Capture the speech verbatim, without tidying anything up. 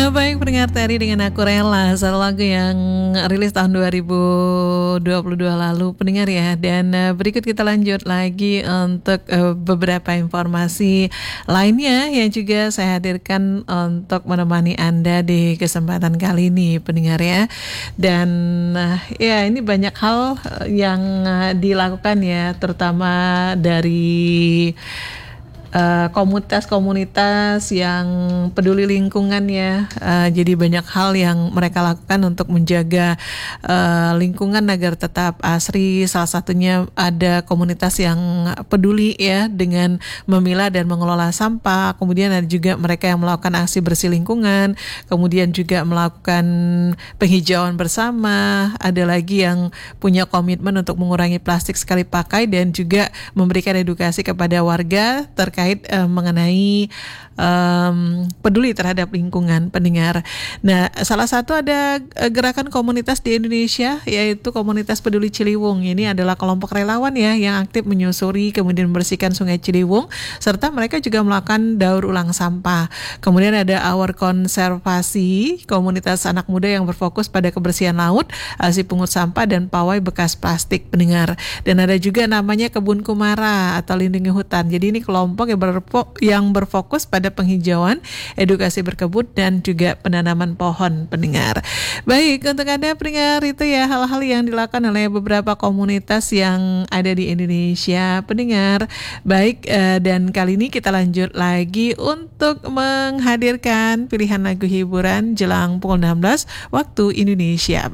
Baik pendengar Teri dengan Aku Rela, satu lagu yang rilis tahun dua ribu dua puluh dua lalu pendengar ya. Dan uh, berikut kita lanjut lagi untuk uh, beberapa informasi lainnya yang juga saya hadirkan untuk menemani Anda di kesempatan kali ini pendengar ya. Dan uh, ya ini banyak hal yang uh, dilakukan ya, terutama dari Uh, komunitas-komunitas yang peduli lingkungan ya. Uh, jadi banyak hal yang mereka lakukan untuk menjaga uh, lingkungan agar tetap asri. Salah satunya ada komunitas yang peduli ya dengan memilah dan mengelola sampah. Kemudian ada juga mereka yang melakukan aksi bersih lingkungan. Kemudian juga melakukan penghijauan bersama. Ada lagi yang punya komitmen untuk mengurangi plastik sekali pakai dan juga memberikan edukasi kepada warga terkait Uh, mengenai um, peduli terhadap lingkungan pendengar. Nah, salah satu ada uh, gerakan komunitas di Indonesia yaitu komunitas peduli Ciliwung. Ini adalah kelompok relawan ya yang aktif menyusuri kemudian membersihkan Sungai Ciliwung serta mereka juga melakukan daur ulang sampah. Kemudian ada Our Konservasi, komunitas anak muda yang berfokus pada kebersihan laut, aksi pungut sampah dan pawai bekas plastik pendengar. Dan ada juga namanya Kebun Kumara atau Lindungi Hutan. Jadi ini kelompok yang Berfo- yang berfokus pada penghijauan, edukasi berkebun dan juga penanaman pohon pendengar. Baik, untuk Anda pendengar itu ya hal-hal yang dilakukan oleh beberapa komunitas yang ada di Indonesia pendengar. Baik, eh, dan kali ini kita lanjut lagi untuk menghadirkan pilihan lagu hiburan jelang pukul enam belas waktu Indonesia.